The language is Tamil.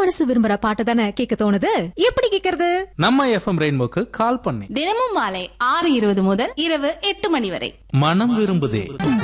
மனசு விரும்புற பாட்டு தானே கேட்க தோணுது. எப்படி கேக்குறது? நம்ம எஃப்எம் ரெயின்போக்கு கால் பண்ணி தினமும் மாலை 6:20 முதல் இரவு 8 மணி வரை மனம் விரும்புதே.